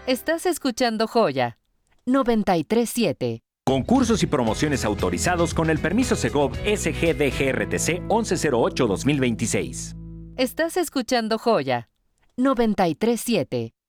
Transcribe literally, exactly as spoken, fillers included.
Estás escuchando Joya noventa y tres punto siete. Concursos y promociones autorizados con el permiso Segov S G D G R T C once cero ocho dos mil veintiséis. Estás escuchando Joya noventa y tres punto siete.